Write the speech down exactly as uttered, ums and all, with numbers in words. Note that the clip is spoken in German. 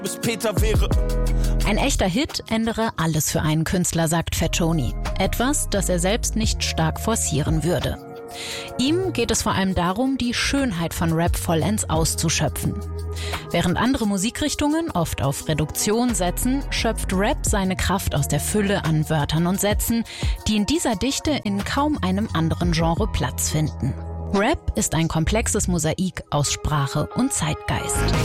bis Peter wäre. Ein echter Hit ändere alles für einen Künstler, sagt Fatoni. Etwas, das er selbst nicht stark forcieren würde. Ihm geht es vor allem darum, die Schönheit von Rap vollends auszuschöpfen. Während andere Musikrichtungen oft auf Reduktion setzen, schöpft Rap seine Kraft aus der Fülle an Wörtern und Sätzen, die in dieser Dichte in kaum einem anderen Genre Platz finden. Rap ist ein komplexes Mosaik aus Sprache und Zeitgeist.